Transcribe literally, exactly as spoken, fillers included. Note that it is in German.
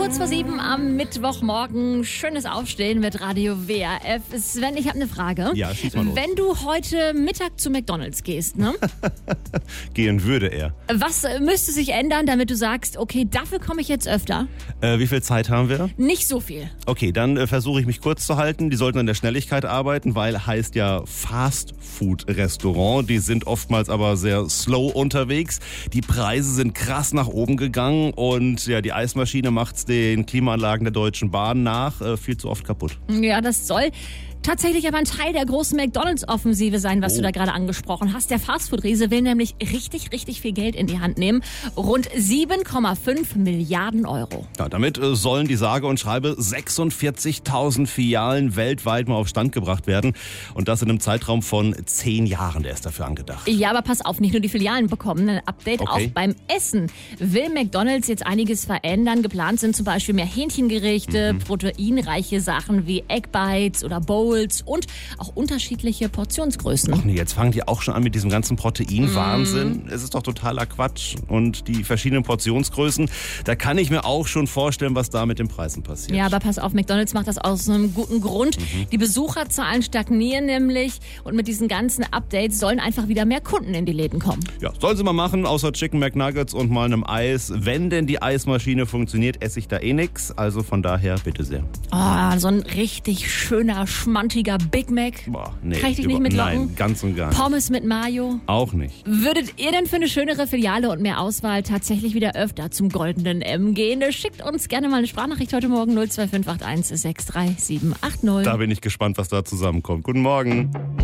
Kurz vor sieben am Mittwochmorgen. Schönes Aufstehen mit Radio W R F. Sven, ich habe eine Frage. Ja, schieß mal los. Wenn du heute Mittag zu McDonald's gehst, ne? Gehen würde er. Was müsste sich ändern, damit du sagst, okay, dafür komme ich jetzt öfter? Äh, wie viel Zeit haben wir? Nicht so viel. Okay, dann äh, versuche ich mich kurz zu halten. Die sollten an der Schnelligkeit arbeiten, weil heißt ja Fast-Food-Restaurant. Die sind oftmals aber sehr slow unterwegs. Die Preise sind krass nach oben gegangen und ja, die Eismaschine macht's den Klimaanlagen der Deutschen Bahn nach. Äh, viel zu oft kaputt. Ja, das soll tatsächlich aber ein Teil der großen McDonalds-Offensive sein, was Oh. du da gerade angesprochen hast. Der Fastfood-Riese will nämlich richtig, richtig viel Geld in die Hand nehmen. Rund sieben Komma fünf Milliarden Euro. Ja, damit äh, sollen die sage und schreibe sechsundvierzigtausend Filialen weltweit mal auf Stand gebracht werden. Und das in einem Zeitraum von zehn Jahren, der ist dafür angedacht. Ja, aber pass auf, nicht nur die Filialen bekommen ein Update, Okay. auch beim Essen will McDonalds jetzt einiges verändern. Geplant sind zum Beispiel mehr Hähnchengerichte, Mhm. proteinreiche Sachen wie Egg Bites oder Bowls und auch unterschiedliche Portionsgrößen. Ach nee, jetzt fangen die auch schon an mit diesem ganzen Protein-Wahnsinn. Es ist doch totaler Quatsch. Und die verschiedenen Portionsgrößen, da kann ich mir auch schon vorstellen, was da mit den Preisen passiert. Ja, aber pass auf, McDonalds macht das aus einem guten Grund. Mhm. Die Besucherzahlen stagnieren nämlich und mit diesen ganzen Updates sollen einfach wieder mehr Kunden in die Läden kommen. Ja, sollen sie mal machen, außer Chicken McNuggets und mal einem Eis. Wenn denn die Eismaschine funktioniert, esse ich da eh nix. Also von daher, bitte sehr. Oh, so ein richtig schöner, schmantiger Big Mac. Boah, nee. Kann ich dich nicht über- mitlocken? Nein, ganz und gar nicht. Pommes mit Mayo. Auch nicht. Würdet ihr denn für eine schönere Filiale und mehr Auswahl tatsächlich wieder öfter zum Goldenen M gehen? Schickt uns gerne mal eine Sprachnachricht heute Morgen null zwei fünf acht eins sechs drei sieben acht null. Da bin ich gespannt, was da zusammenkommt. Guten Morgen.